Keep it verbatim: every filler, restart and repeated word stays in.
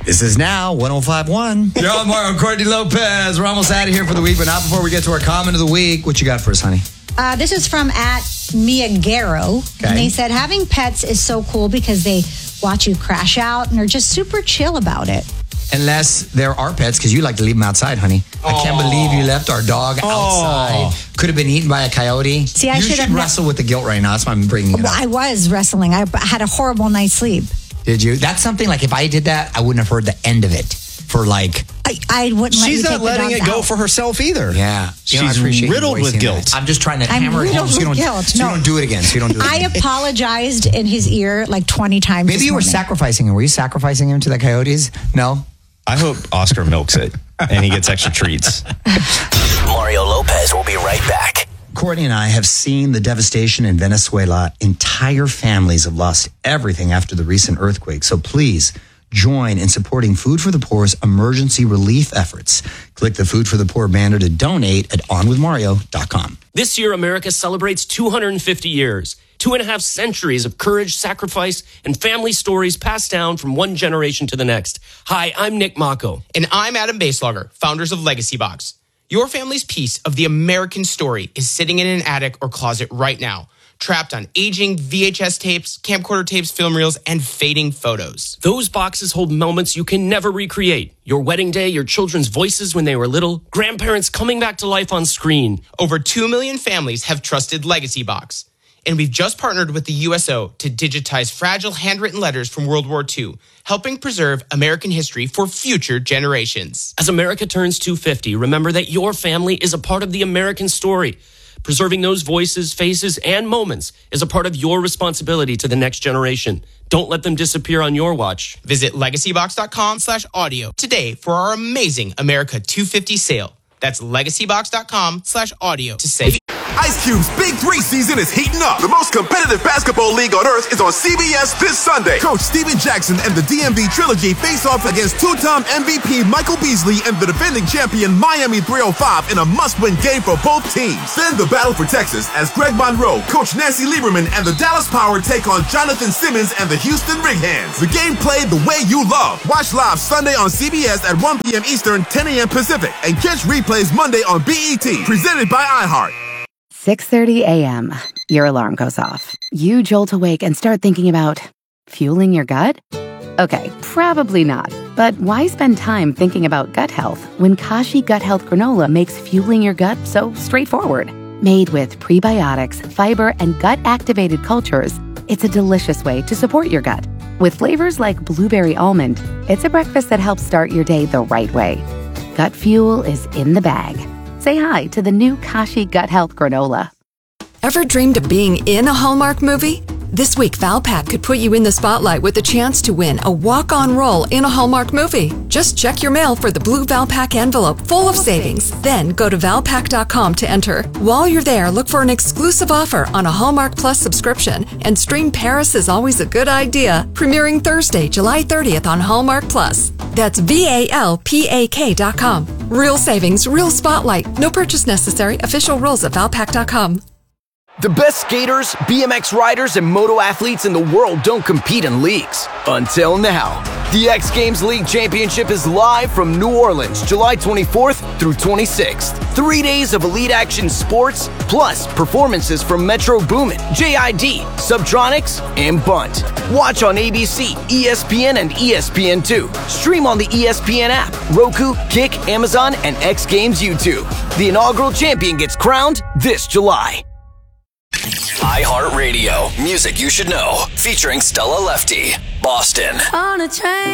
This is now one oh five point one. You're on Mario Courtney Lopez. We're almost out of here for the week, but not before we get to our comment of the week. What you got for us, honey? Uh, this is from at Miyagero. Okay. And they said, having pets is so cool because they watch you crash out and are just super chill about it. Unless there are pets, because you like to leave them outside, honey. Aww. I can't believe you left our dog outside. Aww. Could have been eaten by a coyote. See, I you should should have wrestle with the guilt right now. That's why I'm bringing it well, up. I was wrestling. I had a horrible night's sleep. Did you? That's something like if I did that, I wouldn't have heard the end of it for like... I, I wouldn't let She's you not take letting the it dogs go out. for herself either. Yeah. You know, I She's appreciate you riddled with voicing guilt. that. I'm just trying to I'm hammer it home riddled so you, don't, with guilt. so you No. don't do it again. So you don't do it I again. apologized in his ear like twenty times. Maybe this you were morning. sacrificing him. Were you sacrificing him to the coyotes? No? I hope Oscar milks it and he gets extra treats. Mario Lopez will be right back. Courtney and I have seen the devastation in Venezuela. Entire families have lost everything after the recent earthquake. So please join in supporting Food for the Poor's emergency relief efforts. Click the Food for the Poor banner to donate at on with mario dot com. This year, America celebrates two hundred fifty years, two and a half centuries of courage, sacrifice, and family stories passed down from one generation to the next. Hi, I'm Nick Mako. And I'm Adam Baselogger, founders of Legacy Box. Your family's piece of the American story is sitting in an attic or closet right now, trapped on aging V H S tapes, camcorder tapes, film reels, and fading photos. Those boxes hold moments you can never recreate. Your wedding day, your children's voices when they were little, grandparents coming back to life on screen. Over two million families have trusted Legacy Box. And we've just partnered with the U S O to digitize fragile handwritten letters from World War Two, helping preserve American history for future generations. As America turns two hundred fifty, remember that your family is a part of the American story. Preserving those voices, faces, and moments is a part of your responsibility to the next generation. Don't let them disappear on your watch. Visit legacybox.com slash audio today for our amazing America two fifty sale. That's legacybox.com slash audio to save. Ice Cube's Big Three season is heating up. The most competitive basketball league on earth is on C B S this Sunday. Coach Steven Jackson and the D M V Trilogy face off against two-time M V P Michael Beasley and the defending champion Miami three oh five in a must-win game for both teams. Then the battle for Texas as Greg Monroe, Coach Nancy Lieberman, and the Dallas Power take on Jonathan Simmons and the Houston Rig-Hands. The game played the way you love. Watch live Sunday on C B S at one p.m. Eastern, ten a.m. Pacific, and catch replays Monday on B E T. Presented by iHeart. six thirty a.m. Your alarm goes off. You jolt awake and start thinking about fueling your gut? Okay, probably not. But why spend time thinking about gut health when Kashi Gut Health Granola makes fueling your gut so straightforward? Made with prebiotics, fiber, and gut-activated cultures, it's a delicious way to support your gut. With flavors like blueberry almond, it's a breakfast that helps start your day the right way. Gut fuel is in the bag. Say hi to the new Kashi Gut Health Granola. Ever dreamed of being in a Hallmark movie? This week, Valpak could put you in the spotlight with a chance to win a walk-on role in a Hallmark movie. Just check your mail for the blue Valpak envelope full of savings. Then go to valpak dot com to enter. While you're there, look for an exclusive offer on a Hallmark Plus subscription and stream Paris is Always a Good Idea, premiering Thursday, July thirtieth on Hallmark Plus. That's V A L P A K dot com. Real savings, real spotlight. No purchase necessary. Official rules at valpak dot com. The best skaters, B M X riders, and moto athletes in the world don't compete in leagues. Until now. The X Games League Championship is live from New Orleans, July twenty-fourth through twenty-sixth. Three days of elite action sports, plus performances from Metro Boomin, J I D, Subtronics, and Bunt. Watch on A B C, E S P N, and E S P N two. Stream on the E S P N app, Roku, Kick, Amazon, and X Games YouTube. The inaugural champion gets crowned this July. iHeartRadio. Music you should know. Featuring Stella Lefty. Boston. On a train.